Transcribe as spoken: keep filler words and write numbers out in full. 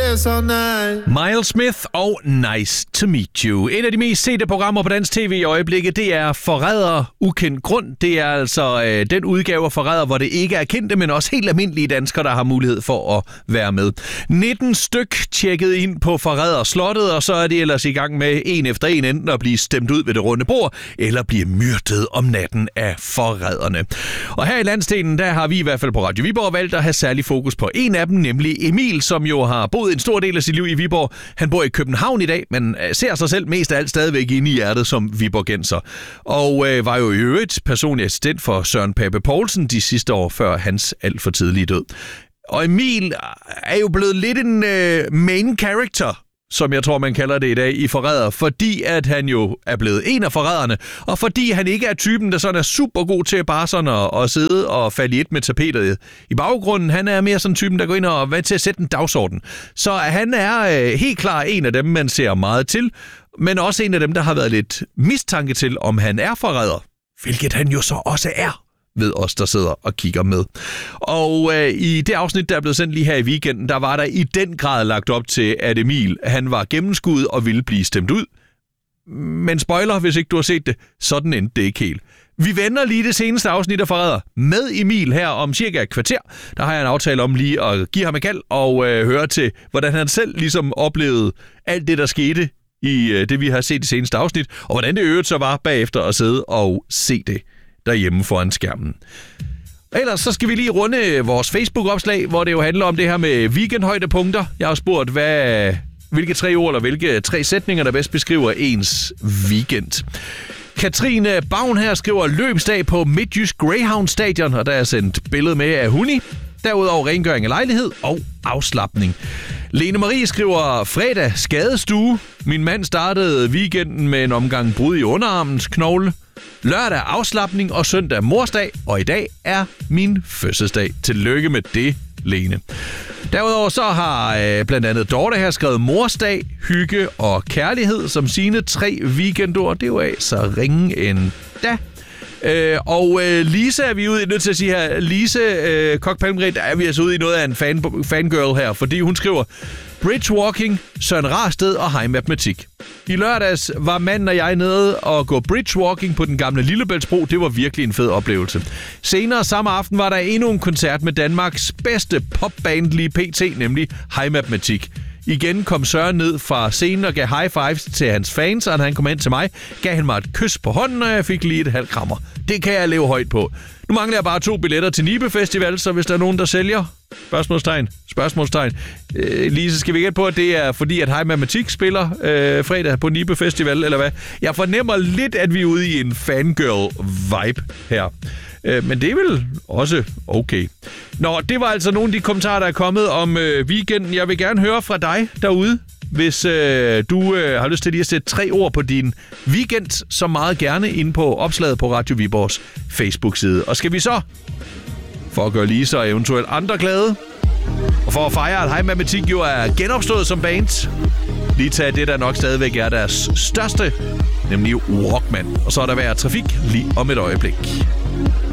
yes or no. Miles Smith og Nice to Meet You. En af de mest sete programmer på dansk tv i øjeblikket, det er Forræder ukendt grund. Det er altså øh, den udgave af Forræder, hvor det ikke er kendte, men også helt almindelige danskere, der har mulighed for at være med. nitten styk tjekket ind på Forræder slottet, og så er de ellers i gang med en efter en enten at blive stemt ud ved det runde bord, eller blive myrdet om natten af forræderne. Og her i landsdelen, der har vi i hvert fald på Radio Viborg valgt at have særlig fokus på en af dem, nemlig Emil, som jo har boet en stor del af sit liv i Viborg. Han bor i København i dag, men ser sig selv mest af alt stadigvæk inde i hjertet som viborgenser. Og øh, var jo i øvrigt personlig assistent for Søren Pape Poulsen de sidste år før hans alt for tidlige død. Og Emil er jo blevet lidt en øh, main character, som jeg tror, man kalder det i dag, i Forræder, fordi at han jo er blevet en af forræderne, og fordi han ikke er typen, der sådan er super god til bare sådan at, at sidde og falde i et med tapetet i baggrunden. Han er mere sådan typen, der går ind og er til at sætte en dagsorden. Så han er øh, helt klar en af dem, man ser meget til, men også en af dem, der har været lidt mistanke til, om han er forræder, hvilket han jo så også er, ved os, der sidder og kigger med. Og øh, i det afsnit, der er blevet sendt lige her i weekenden, der var der i den grad lagt op til, at Emil, han var gennemskuddet og ville blive stemt ud. Men spoiler, hvis ikke du har set det, sådan endte det ikke helt. Vi vender lige det seneste afsnit af Forræder med Emil her om cirka et kvarter. Der har jeg en aftale om lige at give ham et kald og øh, høre til, hvordan han selv ligesom oplevede alt det, der skete i øh, det, vi har set i seneste afsnit, og hvordan det øvrigt så var bagefter at sidde og se det derhjemme foran skærmen. Ellers så skal vi lige runde vores Facebook-opslag, hvor det jo handler om det her med weekendhøjdepunkter. Jeg har spurgt, hvad, hvilke tre ord eller hvilke tre sætninger, der bedst beskriver ens weekend. Katrine Bavn her skriver løbsdag på Midtjysk Greyhound Stadion, og der er sendt billede med af Huni. Derudover rengøring af lejlighed og afslapning. Lene Marie skriver fredag skadestue. Min mand startede weekenden med en omgang brud i underarmens knogle. Lørdag afslapning og søndag morsdag, og i dag er min fødselsdag. Tillykke med det, Lene. Derudover så har øh, blandt andet Dorte her skrevet morsdag, hygge og kærlighed som sine tre weekendord. Det er jo af så ringe endda. Øh, og øh, Lise er vi ude i, nødt til at sige her, Lise øh, Kok Palmgren, der er vi altså ude i noget af en fan, fangirl her, fordi hun skriver bridgewalking, Søren Rarsted og high matematik. I lørdags var manden og jeg nede og gå bridgewalking på den gamle Lillebæltsbro. Det var virkelig en fed oplevelse. Senere samme aften var der endnu en koncert med Danmarks bedste popband lige pt, nemlig high matematik. Igen kom Søren ned fra scenen og gav high fives til hans fans, og han kom ind til mig, gav han mig et kys på hånden, og jeg fik lige et halvt krammer. Det kan jeg leve højt på. Nu mangler jeg bare to billetter til Nibe Festival, så hvis der er nogen, der sælger... Spørgsmålstegn. Spørgsmålstegn. Øh, Lise, skal vi gætte på, at det er fordi, at High Matematik spiller øh, fredag på Nibe Festival, eller hvad? Jeg fornemmer lidt, at vi er ude i en fangirl-vibe her. Øh, men det er vel også okay. Nå, det var altså nogle af de kommentarer, der er kommet om øh, weekenden. Jeg vil gerne høre fra dig derude, hvis øh, du øh, har lyst til lige at sætte tre ord på din weekend, så meget gerne inde på opslaget på Radio Viborgs Facebook-side. Og skal vi så, for at gøre Lise og eventuelt andre glade, og for at fejre, at High Matematik jo er genopstået som band, lige tage det, der nok stadigvæk er deres største, nemlig Walkman. Og så er der været trafik lige om et øjeblik.